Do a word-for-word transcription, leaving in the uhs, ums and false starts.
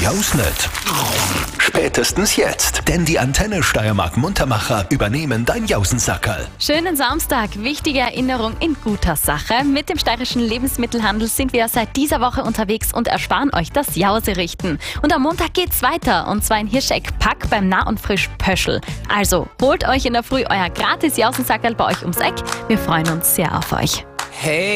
Jaus nicht? Spätestens jetzt, denn die Antenne Steiermark Muntermacher übernehmen dein Jausensackerl. Schönen Samstag, wichtige Erinnerung in guter Sache. Mit dem steirischen Lebensmittelhandel sind wir seit dieser Woche unterwegs und ersparen euch das Jauserichten. Und am Montag geht's weiter, und zwar in Hirscheck Pack beim Nah und Frisch Pöschl. Also holt euch in der Früh euer gratis Jausensackerl bei euch ums Eck. Wir freuen uns sehr auf euch. Hey.